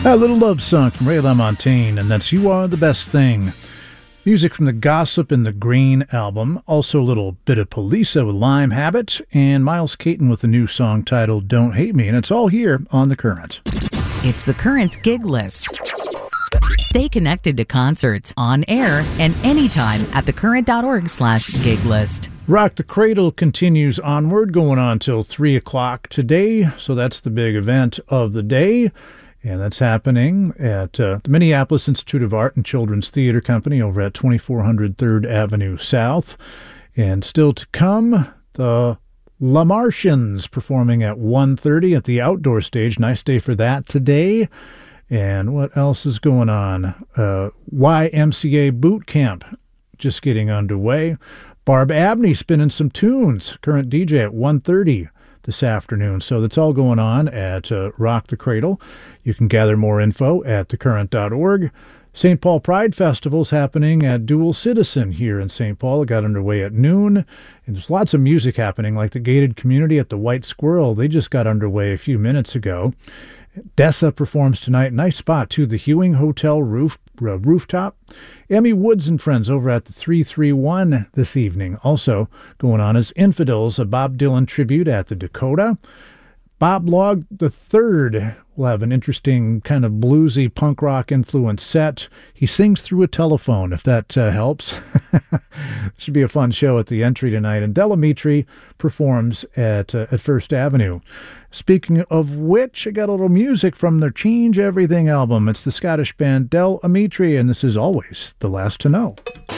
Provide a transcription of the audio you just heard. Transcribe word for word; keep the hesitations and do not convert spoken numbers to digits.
A little love song from Ray LaMontagne, and that's You Are the Best Thing. Music from the Gossip and the Green album. Also a little bit of Polisa with Lime Habit, and Miles Caton with a new song titled Don't Hate Me, and it's all here on The Current. It's The Current's gig list. Stay connected to concerts, on air, and anytime at thecurrent.org slash gig list. Rock the Cradle continues onward, going on till three o'clock today, so that's the big event of the day. And that's happening at uh, the Minneapolis Institute of Art and Children's Theater Company over at twenty-four hundred third Avenue South. And still to come, the La Martians performing at one thirty at the outdoor stage. Nice day for that today. And what else is going on? Uh, Y M C A Boot Camp just getting underway. Barb Abney spinning some tunes. Current D J at one thirty this afternoon. So that's all going on at uh, Rock the Cradle. You can gather more info at the current dot org. Saint Paul Pride Festival is happening at Dual Citizen here in Saint Paul. It got underway at noon. And there's lots of music happening, like the Gated Community at the White Squirrel. They just got underway a few minutes ago. Dessa performs tonight. Nice spot, too. The Hewing Hotel roof uh, rooftop. Emmy Woods and friends over at the three three one this evening. Also going on is Infidels, a Bob Dylan tribute at the Dakota. Bob Log the Third will have an interesting kind of bluesy punk rock influence set. He sings through a telephone, if that uh, helps. Should be a fun show at the entry tonight. And Delamitri performs at uh, at First Avenue. Speaking of which, I got a little music from their Change Everything album. It's the Scottish band Del Amitri, and this is Always the Last to Know.